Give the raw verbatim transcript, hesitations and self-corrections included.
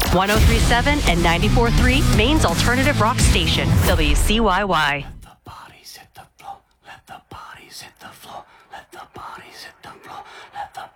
one oh three point seven and ninety-four point three, Maine's alternative rock station, W C Y Y. Let the bodies hit the floor. Let the bodies hit the floor. Let the bodies hit the floor.